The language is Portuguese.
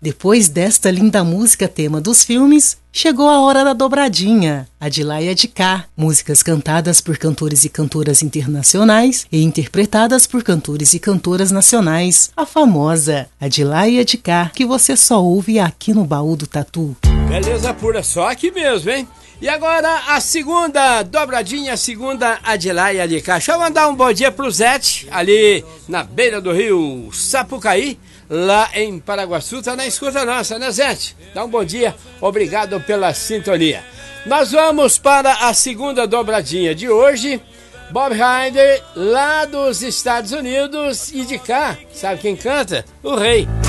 Depois desta linda música tema dos filmes, chegou a hora da dobradinha, a de lá e a de cá. Músicas cantadas por cantores e cantoras internacionais e interpretadas por cantores e cantoras nacionais. A famosa, a de lá e a de cá, que você só ouve aqui no Baú do Tatu. Beleza pura, só aqui mesmo, hein? E agora a segunda dobradinha, a segunda a de lá e a de cá. Deixa eu mandar um bom dia pro Zete, ali na beira do rio Sapucaí, lá em Paraguaçu. Tá na escuta nossa, né, Zete? Dá um bom dia, obrigado pela sintonia. Nós vamos para a segunda dobradinha de hoje. Bob Ryder, lá dos Estados Unidos, e de cá, sabe quem canta? O Rei.